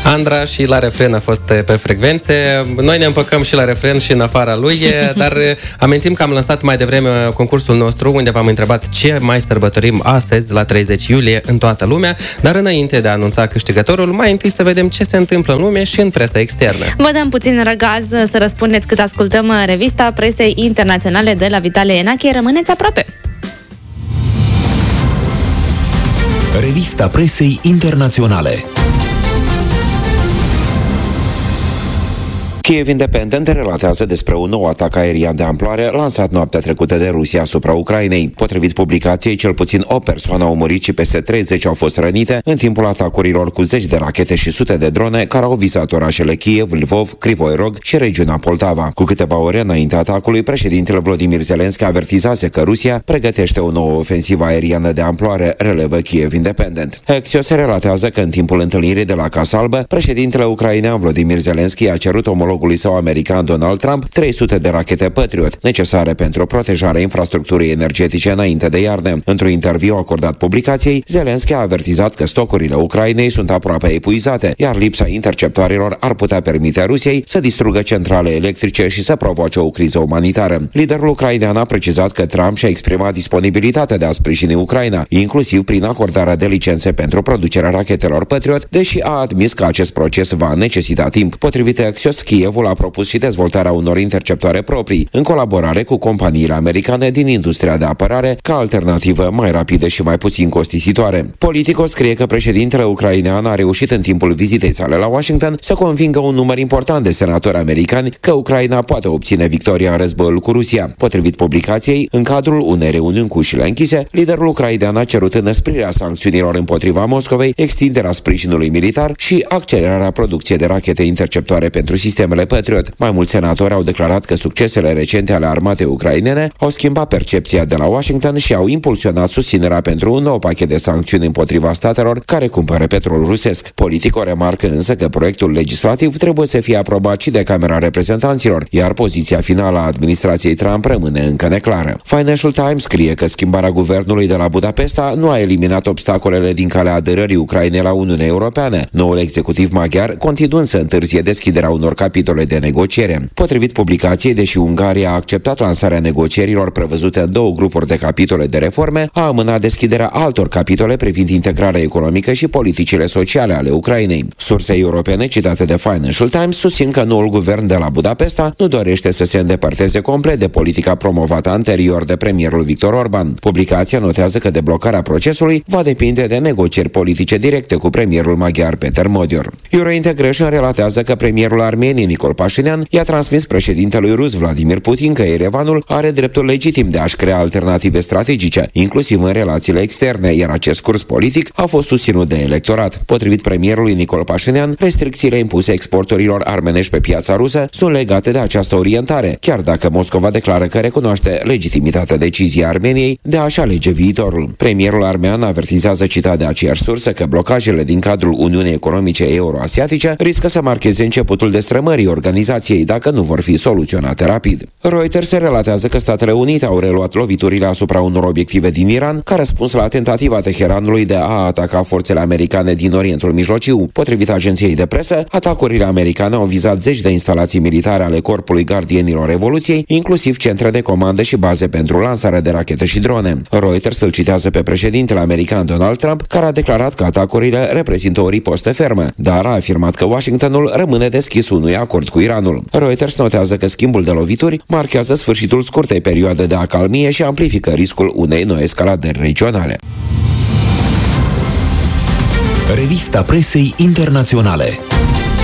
Andra și la refren a fost pe frecvențe. Noi ne împăcăm și la refren și în afara lui, dar amintim că am lansat mai devreme concursul nostru unde v-am întrebat ce mai sărbătorim astăzi, la 30 iulie, în toată lumea, dar înainte de a anunța câștigătorul, mai întâi să vedem ce se întâmplă în lume și în presa externă. Vă dăm puțin răgaz să răspundeți cât ascultăm revista presei internaționale de la Vitalie Enache. Rămâneți aproape! Revista presei internaționale. Kiev Independent relatează despre un nou atac aerian de amploare lansat noaptea trecută de Rusia asupra Ucrainei. Potrivit publicației, cel puțin 8 persoane au murit și peste 30 au fost rănite în timpul atacurilor cu 10 de rachete și sute de drone care au vizat orașele Kiev, Lvov, Kryvyi Rog și regiunea Poltava. Cu câteva ore înainte atacului, președintele Volodymyr Zelensky avertizase că Rusia pregătește o nouă ofensivă aeriană de amploare, relevă Kiev Independent. Axios relatează că în timpul întâlnirii de la Casa Albă, președintele ucrainean Volodymyr Zelensky a cerut omologului său american Donald Trump 300 de rachete Patriot, necesare pentru protejarea infrastructurii energetice înainte de iarnă. Într-un interviu acordat publicației, Zelensky a avertizat că stocurile Ucrainei sunt aproape epuizate, iar lipsa interceptoarelor ar putea permite Rusiei să distrugă centrale electrice și să provoace o criză umanitară. Liderul ucrainean a precizat că Trump și-a exprimat disponibilitatea de a sprijini Ucraina, inclusiv prin acordarea de licențe pentru producerea rachetelor Patriot, deși a admis că acest proces va necesita timp. Potrivit Axios, Kievul a propus și dezvoltarea unor interceptoare proprii, în colaborare cu companiile americane din industria de apărare, ca alternativă mai rapidă și mai puțin costisitoare. Politico scrie că președintele ucrainean a reușit în timpul vizitei sale la Washington să convingă un număr important de senatori americani că Ucraina poate obține victoria în războiul cu Rusia. Potrivit publicației, în cadrul unei reuniuni cu ușile închise, liderul ucrainean a cerut înăsprirea sancțiunilor împotriva Moscovei, extinderea sprijinului militar și accelerarea producției de rachete interceptoare pentru sistemele Patriot. Mai mulți senatori au declarat că succesele recente ale armatei ucrainene au schimbat percepția de la Washington și au impulsionat susținerea pentru un nou pachet de sancțiuni împotriva statelor care cumpără petrol rusesc. Politico remarcă însă că proiectul legislativ trebuie să fie aprobat și de Camera Reprezentanților, iar poziția finală a administrației Trump rămâne încă neclară. Financial Times scrie că schimbarea guvernului de la Budapesta nu a eliminat obstacolele din calea aderării Ucrainei la Uniunea Europeană. Noul executiv maghiar continuând să întârzie deschiderea unor capitole de negociere. Potrivit publicației, deși Ungaria a acceptat lansarea negocierilor prevăzute în două grupuri de capitole de reforme, a amânat deschiderea altor capitole privind integrarea economică și politicile sociale ale Ucrainei. Surse europene citate de Financial Times susțin că noul guvern de la Budapesta nu dorește să se îndepărteze complet de politica promovată anterior de premierul Viktor Orban. Publicația notează că deblocarea procesului va depinde de negocieri politice directe cu premierul maghiar Peter Modior. Eurointegration relatează că premierul Armeniei Nicol Pașinian i-a transmis președintelui rus Vladimir Putin că Yerevanul are dreptul legitim de a-și crea alternative strategice, inclusiv în relațiile externe, iar acest curs politic a fost susținut de electorat. Potrivit premierului Nicol Pașinian, restricțiile impuse exporturilor armenești pe piața rusă sunt legate de această orientare, chiar dacă Moscova declară că recunoaște legitimitatea deciziei Armeniei de a-și alege viitorul. Premierul armean avertizează, citat de aceeași sursă, că blocajele din cadrul Uniunii Economice Euroasiatice riscă să marcheze începutul destrămării organizației dacă nu vor fi soluționate rapid. Reuters se relatează că Statele Unite au reluat loviturile asupra unor obiective din Iran ca răspuns la tentativa Teheranului de a ataca forțele americane din Orientul Mijlociu. Potrivit agenției de presă, atacurile americane au vizat zeci de instalații militare ale Corpului Gardienilor Revoluției, inclusiv centre de comandă și baze pentru lansarea de rachete și drone. Reuters îl citează pe președintele american Donald Trump, care a declarat că atacurile reprezintă o ripostă fermă, dar a afirmat că Washingtonul rămâne deschis unui acord cu Iranul. Reuters notează că schimbul de lovituri marchează sfârșitul scurtei perioade de acalmie și amplifică riscul unei noi escaladări regionale. Revista presei internaționale.